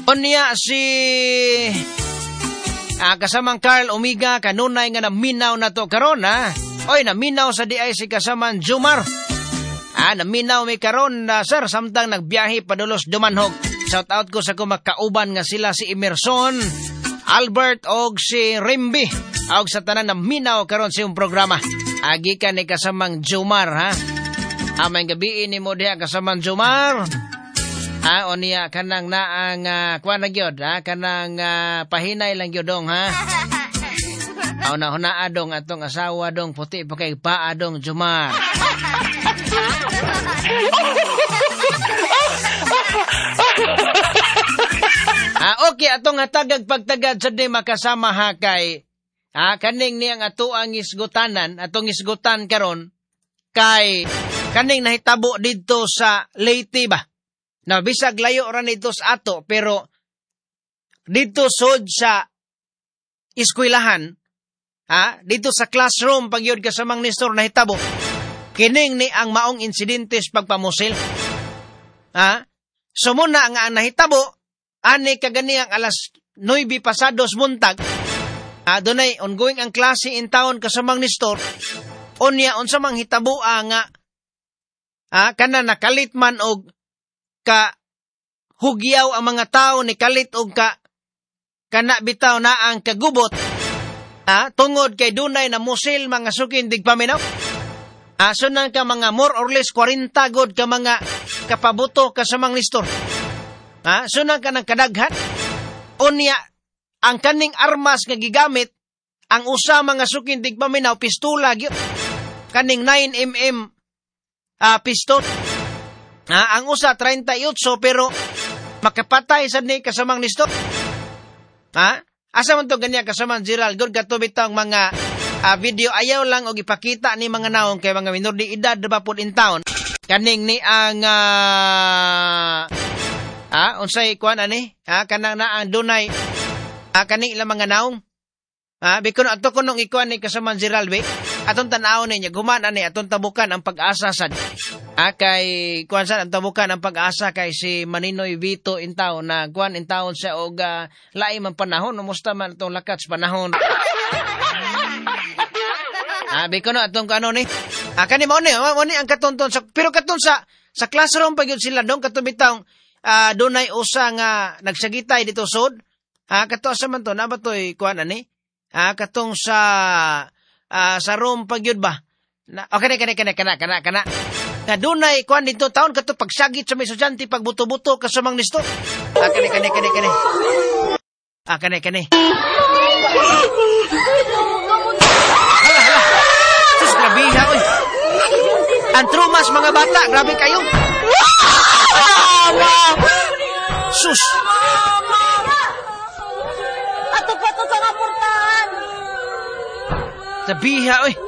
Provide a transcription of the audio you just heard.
Unya si kasamang Carl Omega kanunay nga naminaw na to karon ha. Oy, naminaw sa di ay si kasamang Jumar. Naminaw mi karon na sir samtang nagbiyahe padulos Dumanhog. Shout out ko sa kumakauban nga sila si Emerson, Albert og si Rimby. Og sa tanan naminaw karon sa iyong programa. Agi ka ni kasamang Jumar ha. May gabi ni mo diha kasamang Jumar. Onia kanang naang kuan na gyud ha, kanang pahinay lang gyud dong ha. Una adong atong asawa dong puti pa kay paa dong Jumar. Okay atong hatagag pagtagad sa di makasama ha kay kaning niyang ato ang isgutanan, atong isgutan karon kay kaning nahitabo didto sa Leyte ba. Na bisag layo ra nito sa ato pero dito sud sa eskwelahan dito sa classroom pagyud ka sa mang Nestor nahitabo kining ni ang maong insidentes pagpamusil. So muna nga ang nahitabo ani kagani ang alas 9 pasados buntag dunay ongoing ang klase in town ka sa mang Nestor unya unsa mang hitabo nga kana nakalit man og ka hugyaw ang mga tao ni kalit og kana bitaw na ang kagubot tungod kay dunay na musil mga sukin digpaminaw. Sunan ka mga more or less 40 god ka mga kapabuto ka sa mang Nestor. Sunan ka ng kadaghan. Unya ang kaning armas nga gigamit ang usa mga sukin digpaminaw pistola gyud. Kaning 9mm pistol. Ang usa 38 pero makapatay sa ni kasamang Nestor. Asa man to ganyan kasamang Gerald good kato bitang mga video ayaw lang og ipakita ni mga naong kay mga minor di edad ba pud in town. Kaning ni ang unsay kuan ani kanang na ang dunay kaning ilang mga naong bikon ato kunong ikuan ni kasamang Gerald be atong tan-awon niya guman ani atong tabukan ang pag-asa sad. Kay kuan sa ang tabukan ang pag-asa kay si Maninoy Vito in town na kuan in town siya og lain man panahon musta man itong lakat sa panahon. Biko no atong kano ni kani mo ni ang katonton sa pero katon sa classroom pagyud sila dong katubitaw dunay usa nga nagsagitay dito sud kato sa man to na ba toy kuan ani katong sa room pagyud ba okay kana na dunay kuan dito taon kato pagsagit sa may estudyante pagbuto-buto ka sa mang Nestor. Kani. Hala. Sus, grabe ha, oy. Ang trumas mga bata, grabe kayo. Sus. Ato pa to sa kapurtahan. Sabiha, oy.